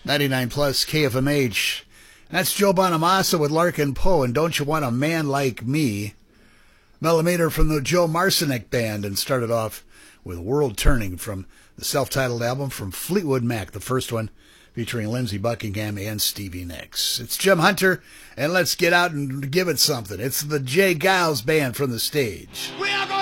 99 plus KFMH. That's Joe Bonamassa with Larkin Poe and Don't You Want a Man Like Me. Millimeter from the Joe Marcinek Band, and started off with World Turning from the self-titled album from Fleetwood Mac, the first one featuring Lindsey Buckingham and Stevie Nicks. It's Jim Hunter, and let's get out and give it something. It's the Jay Giles Band from the stage. We are